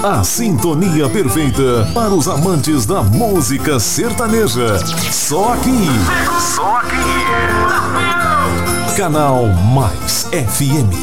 A sintonia perfeita para os amantes da música sertaneja. Só aqui. Só aqui. Canal Mais FM.